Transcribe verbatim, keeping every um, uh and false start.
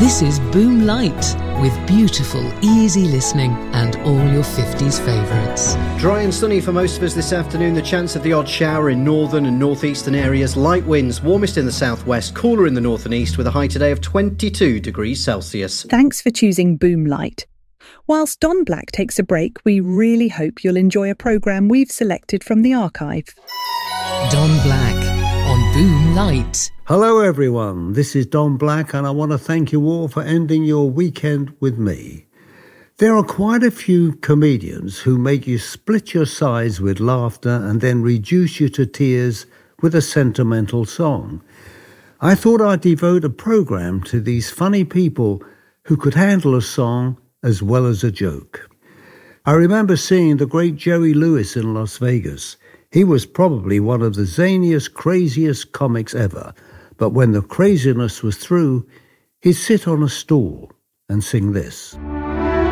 This is Boom Light, with beautiful, easy listening and all your fifties favourites. Dry and sunny for most of us this afternoon. The chance of the odd shower in northern and northeastern areas. Light winds, warmest in the southwest, cooler in the north and east, with a high today of twenty-two degrees Celsius. Thanks for choosing Boom Light. Whilst Don Black takes a break, we really hope you'll enjoy a programme we've selected from the archive. Don Black on Boom Light. Hello everyone, this is Don Black and I want to thank you all for ending your weekend with me. There are quite a few comedians who make you split your sides with laughter and then reduce you to tears with a sentimental song. I thought I'd devote a programme to these funny people who could handle a song as well as a joke. I remember seeing the great Jerry Lewis in Las Vegas. He was probably one of the zaniest, craziest comics ever, but when the craziness was through, he'd sit on a stool and sing this.